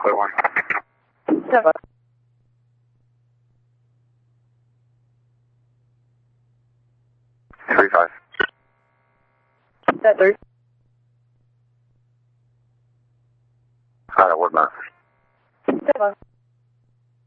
Clear one. 7. Three five. Set 3. Alright, what about? 7.